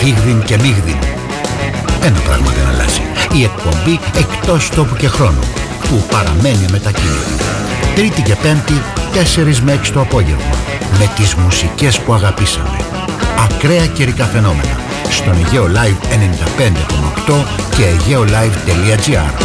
Φίγδιν και μίγδιν. Ένα πράγμα δεν αλλάζει. Η εκπομπή εκτός τόπου και χρόνου, που παραμένει αμετακίνητη. Τρίτη και Πέμπτη, 4 με 6 το απόγευμα, με τις μουσικές που αγαπήσαμε. Ακραία καιρικά φαινόμενα, στον Αιγαίο Live 95,8 και aegeolive.gr.